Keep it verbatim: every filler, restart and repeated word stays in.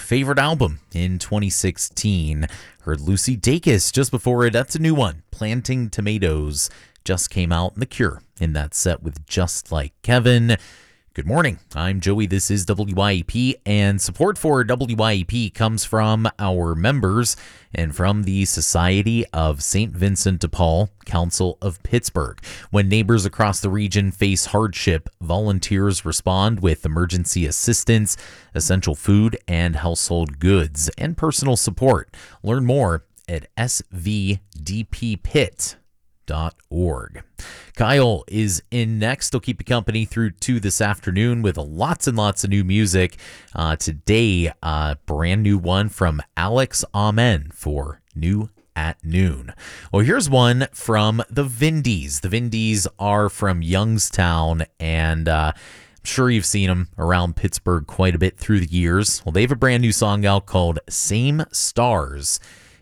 favorite album in twenty sixteen. Heard Lucy Dacus just before it. That's a new one. Planting Tomatoes just came out. And The Cure in that set with Just Like Kevin. Good morning. I'm Joey. This is W I E P, and support for W I E P comes from our members and from the Society of Saint Vincent de Paul, Council of Pittsburgh. When neighbors across the region face hardship, volunteers respond with emergency assistance, essential food and household goods, and personal support. Learn more at s v d p pit dot org. Kyle is in next. He'll keep you company through to this afternoon with lots and lots of new music. Uh, today, a uh, brand new one from Alex Amen for New at Noon. Well, here's one from the Vindies. The Vindies are from Youngstown, and uh, I'm sure you've seen them around Pittsburgh quite a bit through the years. Well, they have a brand new song out called Same Stars.